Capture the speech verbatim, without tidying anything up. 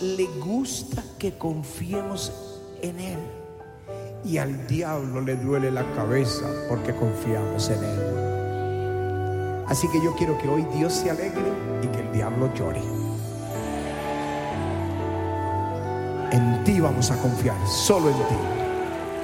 le gusta que confiemos en Él. Y al diablo le duele la cabeza porque confiamos en Él. Así que yo quiero que hoy Dios se alegre y que el diablo llore. En ti vamos a confiar, solo en ti.